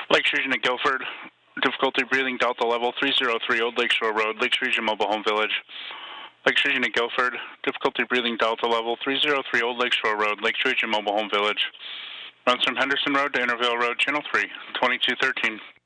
Lakes Region at Guilford, difficulty breathing, Delta level 303, Old Lakeshore Road, Lakes Region Mobile Home Village. Lakes Region at Guilford, difficulty breathing, Delta level 303, Old Lakeshore Road, Lakes Region Mobile Home Village. Runs from Henderson Road to Intervale Road, Channel 3, 2213.